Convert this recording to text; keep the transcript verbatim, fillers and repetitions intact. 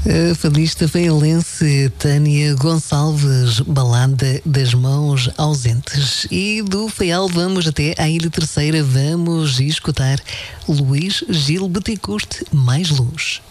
A fadista feialense Tânia Gonçalves, Balada das Mãos Ausentes. E do Faial vamos até à Ilha Terceira, vamos escutar Luís Gil Betancourt, Mais Luz.